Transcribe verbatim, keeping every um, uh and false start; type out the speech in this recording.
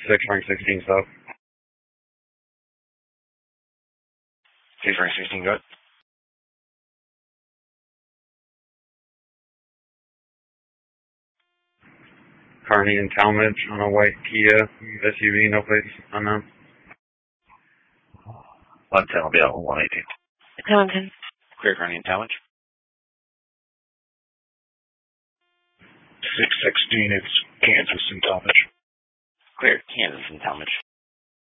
six, rank sixteen south. six, rank sixteen, go ahead. Kearney and Talmadge on a white Kia S U V, no plates on them. one ten will be out one eighteen. Hamilton. Clear Kearney and Talmadge. six sixteen, it's Kansas and Talmadge. Clear Kansas and Talmadge.